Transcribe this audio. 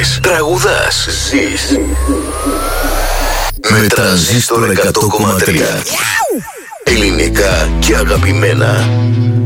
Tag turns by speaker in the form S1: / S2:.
S1: Μαθαίνεις, τραγουδάς, ζεις. Με Τρανζίστορ 100,3. Ελληνικά και αγαπημένα.